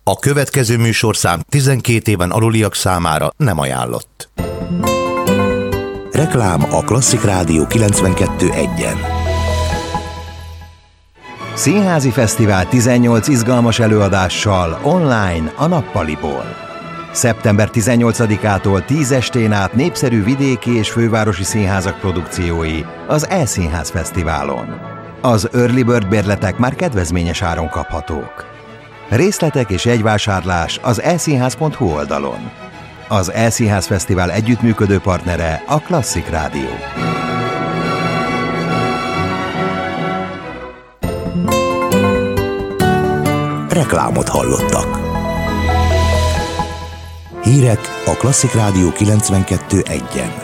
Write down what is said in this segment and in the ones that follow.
A következő műsorszám 12 éven aluliak számára nem ajánlott. Reklám a Klasszik Rádió 92.1-en. Színházi Fesztivál 18 izgalmas előadással online a Nappaliból. Szeptember 18-ától 10 estén át népszerű vidéki és fővárosi színházak produkciói az E-Színház Fesztiválon. Az Early Bird bérletek már kedvezményes áron kaphatók. Részletek és jegyvásárlás az eszínház.hu oldalon. Az E-Színház Fesztivál együttműködő partnere a Klasszik Rádió. Reklámot hallottak. Hírek a Klasszik Rádió 92.1-en.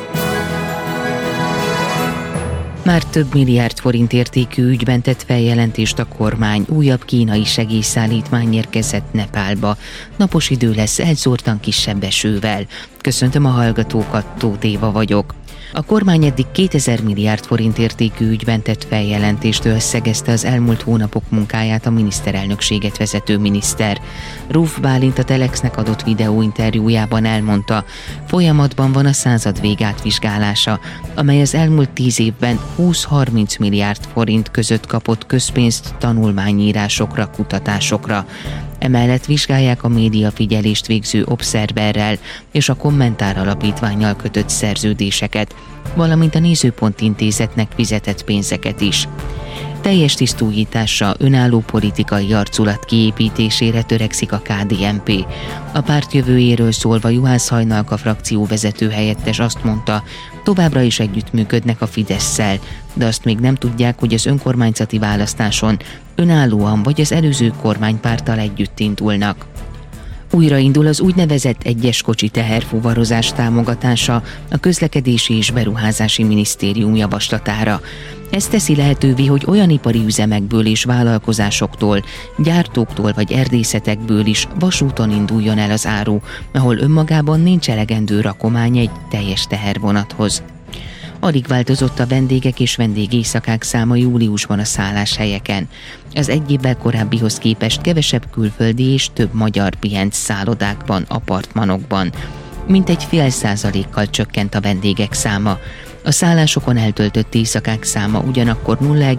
Már több milliárd forint értékű ügyben tett feljelentést a kormány. Újabb kínai segélyszállítmány érkezett Nepálba. Napos idő lesz, elszórtan kisebb esővel. Köszöntöm a hallgatókat, Tóth Éva vagyok. A kormány eddig 2000 milliárd forint értékű ügyben tett feljelentést, összegezte az elmúlt hónapok munkáját a miniszterelnökséget vezető miniszter. Ruf Bálint a Telexnek adott videóinterjújában elmondta, folyamatban van a század végátvizsgálása, amely az elmúlt 10 évben 20-30 milliárd forint között kapott közpénzt tanulmányírásokra, kutatásokra. Emellett vizsgálják a médiafigyelést végző Observerrel és a Kommentár Alapítvánnyal kötött szerződéseket, valamint a Nézőpont Intézetnek fizetett pénzeket is. Teljes tisztújításra, önálló politikai arculat kiépítésére törekszik a KDNP. A párt jövőjéről szólva Juhász Hajnalka frakcióvezető helyettes azt mondta, továbbra is együttműködnek a Fidesszel, de azt még nem tudják, hogy az önkormányzati választáson önállóan vagy az előző kormánypárttal együtt indulnak. Újraindul az úgynevezett egyes kocsi teherfuvarozás támogatása a Közlekedési és Beruházási Minisztérium javaslatára. Ez teszi lehetővé, hogy olyan ipari üzemekből és vállalkozásoktól, gyártóktól vagy erdészetekből is vasúton induljon el az áru, ahol önmagában nincs elegendő rakomány egy teljes tehervonathoz. Alig változott a vendégek és vendégéjszakák száma júliusban a szálláshelyeken. Az egy évvel korábbihoz képest kevesebb külföldi és több magyar pihent szállodákban, apartmanokban. Mintegy 0,5%-kal csökkent a vendégek száma. A szállásokon eltöltött éjszakák száma ugyanakkor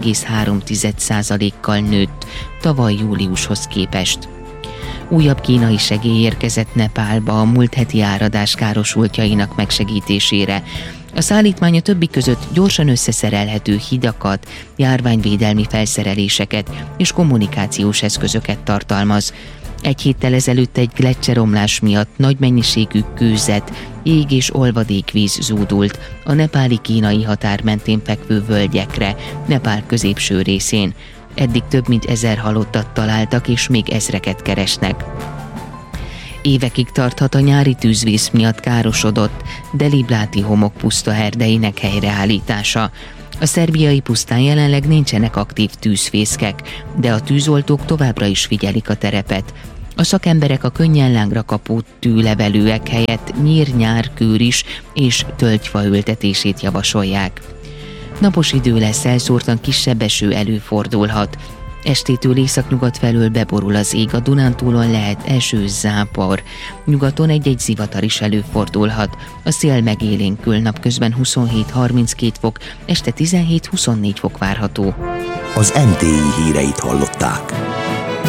0,3%-kal nőtt tavaly júliushoz képest. Újabb kínai segély érkezett Nepálba a múlt heti áradás károsultjainak megsegítésére. A szállítmány a többi között gyorsan összeszerelhető hidakat, járványvédelmi felszereléseket és kommunikációs eszközöket tartalmaz. Egy héttel ezelőtt egy gleccseromlás miatt nagy mennyiségű kőzet, jég és olvadékvíz zúdult a nepáli-kínai határ mentén fekvő völgyekre, Nepál középső részén. Eddig több mint 1000 halottat találtak, és még ezreket keresnek. Évekig tarthat a nyári tűzvész miatt károsodott Delibláti homok puszta erdeinek helyreállítása. A szerbiai pusztán jelenleg nincsenek aktív tűzfészkek, de a tűzoltók továbbra is figyelik a terepet. A szakemberek a könnyen lángra kapó tűlevelőek helyett nyír-nyár-kőris és tölgyfa ültetését javasolják. Napos idő lesz, elszórtan kisebb eső előfordulhat. Estétől északnyugat felől beborul az ég, a Dunántúlon lehet eső, zápor. Nyugaton egy-egy zivatar is előfordulhat. A szél megélénkül, napközben 27-32 fok, este 17-24 fok várható. Az NTI híreit hallották.